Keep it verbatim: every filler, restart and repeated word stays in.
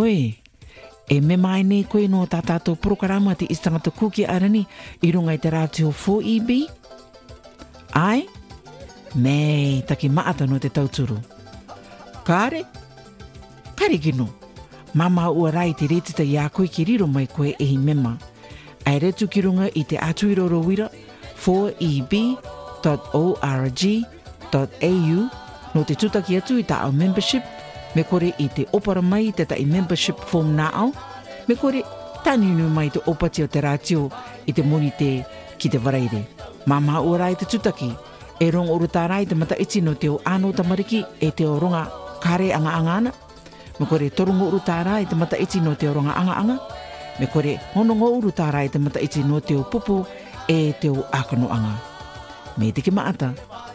Oi, e me mai nei koe no tā tātou programa te istangata kuki arani I runga I te rātio four E B? Ai? Mei, taki maata no te tauturu. Kāre? Kare kino. Mama ua rai te retita I a koe ki riro mai koe e hi mema. Ai retu ki runga I te atuiroro wira four E B dot org dot A U no te tutaki atu I ta au membership me kore I te opara mai te tai membership form na au me kore taninu mai te opati o te rātio I te moni te ki te waraire. Mama ua rai te tutaki e rongo uru tā rai te mata iti no te o ano tamariki e te o ronga kare anga anga ana. Me kore torongo uru tā rai te mata iti no te o ronga anga anga. Me kore honongo uru tā rai te mata iti no te o pupu e te o akano anga. Me te ki maata.